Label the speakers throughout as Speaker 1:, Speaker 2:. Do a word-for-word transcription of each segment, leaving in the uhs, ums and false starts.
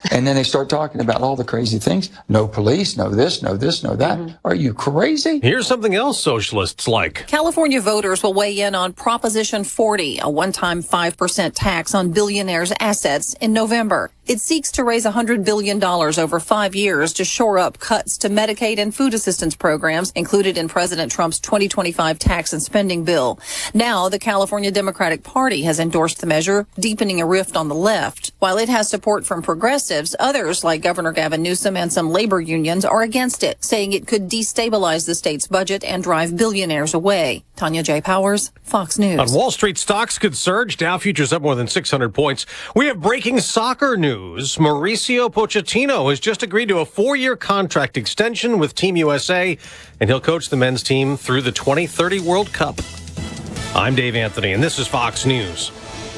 Speaker 1: And then they start talking about all the crazy things. No police, no this, no this, no that. Mm-hmm. Are you crazy?
Speaker 2: Here's something else socialists like.
Speaker 3: California voters will weigh in on Proposition forty, a one-time five percent tax on billionaires' assets, in November. It seeks to raise one hundred billion dollars over five years to shore up cuts to Medicaid and food assistance programs included in President Trump's twenty twenty-five tax and spending bill. Now, the California Democratic Party has endorsed the measure, deepening a rift on the left. While it has support from progressives, others, like Governor Gavin Newsom and some labor unions, are against it, saying it could destabilize the state's budget and drive billionaires away. Tanya J. Powers, Fox News.
Speaker 2: On Wall Street, stocks could surge. Dow futures up more than six hundred points. We have breaking soccer news. Mauricio Pochettino has just agreed to a four-year contract extension with Team U S A, and he'll coach the men's team through the twenty thirty World Cup. I'm Dave Anthony, and this is Fox News.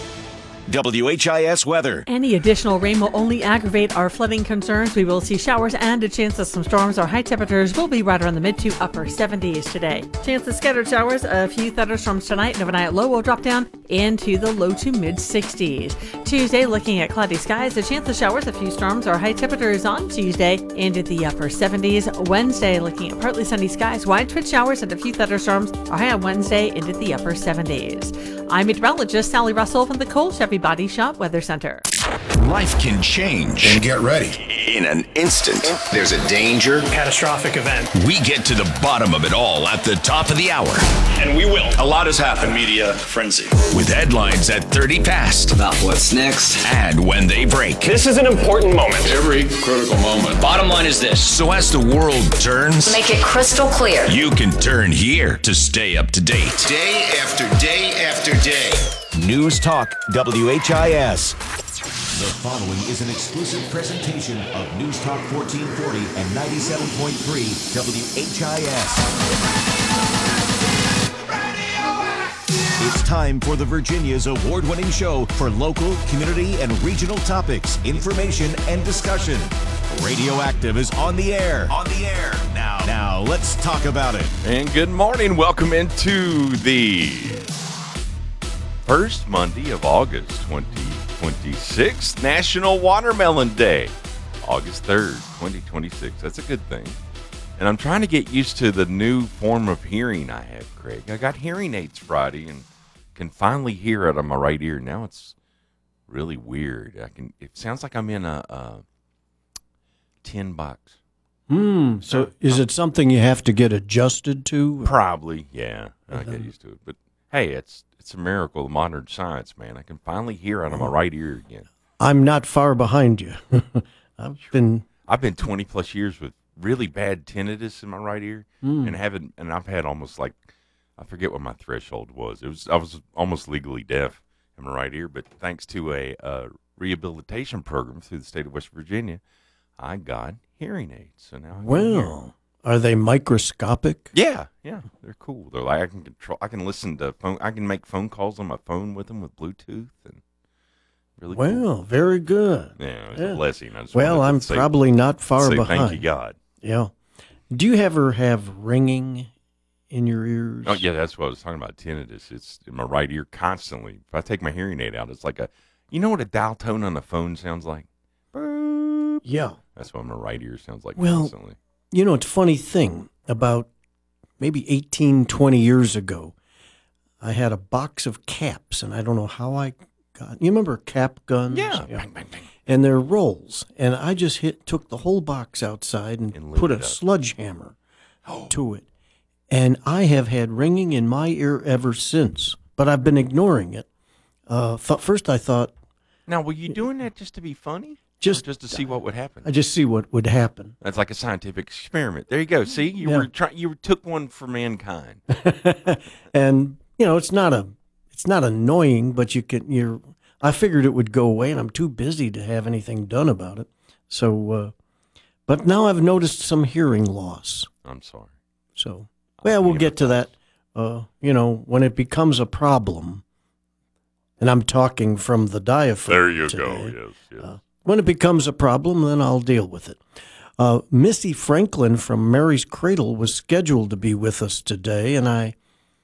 Speaker 4: W H I S weather.
Speaker 5: Any additional rain will only aggravate our flooding concerns. We will see showers and a chance of some storms. Our high temperatures will be right around the mid to upper seventies today. Chance of scattered showers, a few thunderstorms tonight, and overnight low will drop down into the low to mid sixties. Tuesday, looking at cloudy skies, a chance of showers, a few storms. Our high temperatures on Tuesday into the upper seventies. Wednesday, looking at partly sunny skies, widespread showers and a few thunderstorms. Our high on Wednesday into the upper seventies. I'm meteorologist Sally Russell from the Cole Chevy Body Shop Weather Center.
Speaker 4: Life can change.
Speaker 6: And get ready.
Speaker 4: In an instant, there's a danger.
Speaker 7: Catastrophic event.
Speaker 4: We get to the bottom of it all at the top of the hour.
Speaker 7: And we will. A lot has happened. Media frenzy.
Speaker 4: With headlines at thirty past.
Speaker 8: About what's next.
Speaker 4: And when they break.
Speaker 7: This is an important moment.
Speaker 6: Every critical moment.
Speaker 7: Bottom line is this.
Speaker 4: So as the world turns.
Speaker 9: Make it crystal clear.
Speaker 4: You can turn here to stay up to date.
Speaker 10: Day after day after day.
Speaker 4: News Talk W H I S.
Speaker 11: The following is an exclusive presentation of News Talk fourteen forty and ninety-seven point three W H I S. It's time for the Virginia's award-winning show for local, community, and regional topics, information, and discussion. Radioactive is on the air.
Speaker 4: On the air. Now,
Speaker 11: now let's talk about it.
Speaker 12: And good morning. Welcome into the first Monday of August twenty twenty-six, National Watermelon Day, August third, twenty twenty-six. That's a good thing. And I'm trying to get used to the new form of hearing I have, Craig. I got hearing aids Friday and can finally hear out of my right ear. Now it's really weird. I can. It sounds like I'm in a, a tin box.
Speaker 13: Hmm. So uh, is it something you have to get adjusted to?
Speaker 12: Probably, yeah. I
Speaker 13: uh-huh.
Speaker 12: get used to it. But hey, it's it's a miracle of modern science, man. I can finally hear out of my right ear again.
Speaker 13: I'm not far behind you. I've been
Speaker 12: I've been twenty plus years with really bad tinnitus in my right ear, mm. and haven't and I've had almost like I forget what my threshold was. It was I was almost legally deaf in my right ear, but thanks to a, a rehabilitation program through the state of West Virginia, I got hearing aids. So now I
Speaker 13: well. Are they microscopic?
Speaker 12: Yeah, yeah, they're cool. They're like I can control. I can listen to phone. I can make phone calls on my phone with them with Bluetooth and really.
Speaker 13: Well,
Speaker 12: cool.
Speaker 13: Very good.
Speaker 12: Yeah, it's
Speaker 13: yeah.
Speaker 12: a blessing. I just
Speaker 13: well, I'm
Speaker 12: say,
Speaker 13: probably not far
Speaker 12: say
Speaker 13: behind.
Speaker 12: Thank you, God.
Speaker 13: Yeah. Do you ever have ringing in your ears?
Speaker 12: Oh yeah, that's what I was talking about. Tinnitus. It's in my right ear constantly. If I take my hearing aid out, it's like a. You know what a dial tone on the phone sounds like? Boop.
Speaker 13: Yeah.
Speaker 12: That's what my right ear sounds like
Speaker 13: well,
Speaker 12: constantly.
Speaker 13: You know, it's a funny thing. About maybe eighteen, twenty years ago, I had a box of caps, and I don't know how I got. You remember cap guns?
Speaker 12: Yeah. yeah. Bang, bang, bang.
Speaker 13: And they're rolls, and I just hit took the whole box outside and, and put a up. sledgehammer oh. to it, and I have had ringing in my ear ever since. But I've been ignoring it. Uh, th- first, I thought.
Speaker 12: Now, were you doing that just to be funny?
Speaker 13: Just,
Speaker 12: just to see what would happen.
Speaker 13: I just see what would happen.
Speaker 12: That's like a scientific experiment. There you go. See, you yeah. were trying. You took one for mankind.
Speaker 13: And you know, it's not a, it's not annoying, but you can. You're. I figured it would go away, and I'm too busy to have anything done about it. So, uh, but now I've noticed some hearing loss.
Speaker 12: I'm sorry.
Speaker 13: So, well, we'll get to that. Uh, you know, when it becomes a problem, and I'm talking from the diaphragm.
Speaker 12: There you
Speaker 13: today,
Speaker 12: go. Yes. Yes.
Speaker 13: Uh, When it becomes a problem, then I'll deal with it. Uh, Missy Franklin from Mary's Cradle was scheduled to be with us today, and I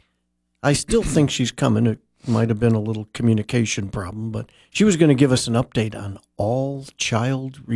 Speaker 13: I still think she's coming. It might have been a little communication problem, but she was going to give us an update on all child